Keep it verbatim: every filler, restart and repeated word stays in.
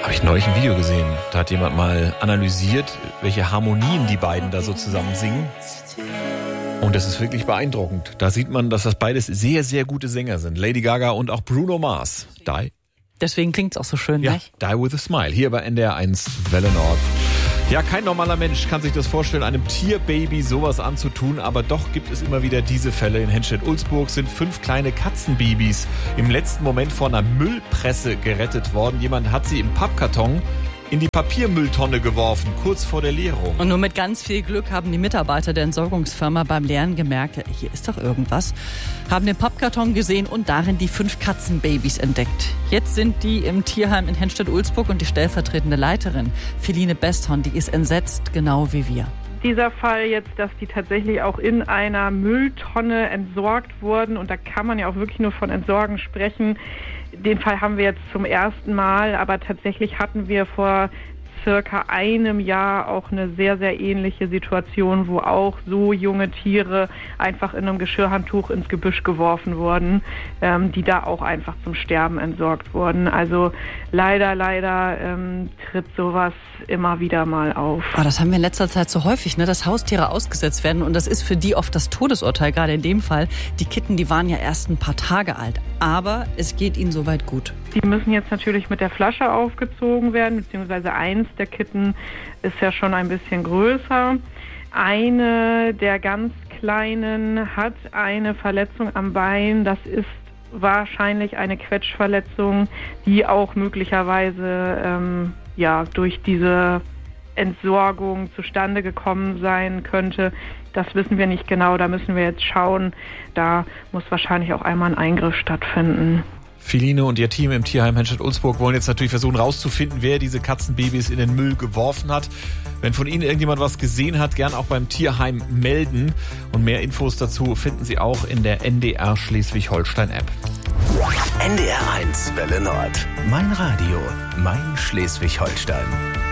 Habe ich neulich ein Video gesehen. Da hat jemand mal analysiert, welche Harmonien die beiden da so zusammen singen. Und das ist wirklich beeindruckend. Da sieht man, dass das beides sehr, sehr gute Sänger sind. Lady Gaga und auch Bruno Mars. Die. Deswegen klingt's auch so schön, ja, nicht? Die with a Smile. Hier bei N D R eins Welle Nord. Ja, kein normaler Mensch kann sich das vorstellen, einem Tierbaby sowas anzutun, aber doch gibt es immer wieder diese Fälle. In Henstedt-Ulzburg sind fünf kleine Katzenbabys im letzten Moment vor einer Müllpresse gerettet worden. Jemand hat sie im Pappkarton in die Papiermülltonne geworfen, kurz vor der Leerung. Und nur mit ganz viel Glück haben die Mitarbeiter der Entsorgungsfirma beim Leeren gemerkt, ja, hier ist doch irgendwas, haben den Pappkarton gesehen und darin die fünf Katzenbabys entdeckt. Jetzt sind die im Tierheim in Henstedt-Ulzburg und die stellvertretende Leiterin, Feline Besthorn, die ist entsetzt, genau wie wir. Dieser Fall jetzt, dass die tatsächlich auch in einer Mülltonne entsorgt wurden, und da kann man ja auch wirklich nur von Entsorgen sprechen. Den Fall haben wir jetzt zum ersten Mal, aber tatsächlich hatten wir vor circa einem Jahr auch eine sehr, sehr ähnliche Situation, wo auch so junge Tiere einfach in einem Geschirrhandtuch ins Gebüsch geworfen wurden, ähm, die da auch einfach zum Sterben entsorgt wurden. Also leider, leider ähm, tritt sowas immer wieder mal auf. Oh, das haben wir in letzter Zeit so häufig, ne, dass Haustiere ausgesetzt werden, und das ist für die oft das Todesurteil, gerade in dem Fall. Die Kitten, die waren ja erst ein paar Tage alt, aber es geht ihnen soweit gut. Die müssen jetzt natürlich mit der Flasche aufgezogen werden, beziehungsweise eins der Kitten ist ja schon ein bisschen größer. Eine der ganz Kleinen hat eine Verletzung am Bein. Das ist wahrscheinlich eine Quetschverletzung, die auch möglicherweise ähm, ja, durch diese Entsorgung zustande gekommen sein könnte. Das wissen wir nicht genau, da müssen wir jetzt schauen. Da muss wahrscheinlich auch einmal ein Eingriff stattfinden. Feline und ihr Team im Tierheim Henstedt-Ulzburg wollen jetzt natürlich versuchen rauszufinden, wer diese Katzenbabys in den Müll geworfen hat. Wenn von Ihnen irgendjemand was gesehen hat, gern auch beim Tierheim melden. Und mehr Infos dazu finden Sie auch in der N D R Schleswig-Holstein-App. N D R eins Welle Nord. Mein Radio, mein Schleswig-Holstein.